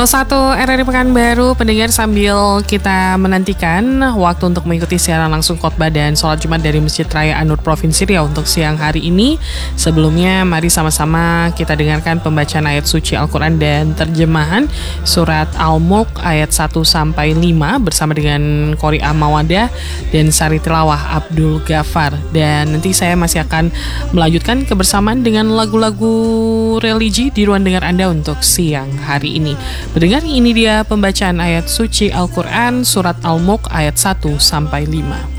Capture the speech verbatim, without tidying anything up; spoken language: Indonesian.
nol satu R R I Pekanbaru, pendengar, sambil kita menantikan waktu untuk mengikuti siaran langsung khotbah dan sholat Jumat dari Masjid Raya An-Nur Provinsi Riau untuk siang hari ini. Sebelumnya mari sama-sama kita dengarkan pembacaan ayat suci Al-Quran dan terjemahan surat Al-Mulk ayat satu sampai lima bersama dengan Qori Amawadah dan Sari Tilawah Abdul Ghafar. Dan nanti saya masih akan melanjutkan kebersamaan dengan lagu-lagu religi di ruang dengar Anda untuk siang hari ini. Mendengar, ini dia pembacaan ayat suci Al-Quran surat Al-Mulk ayat satu sampai lima.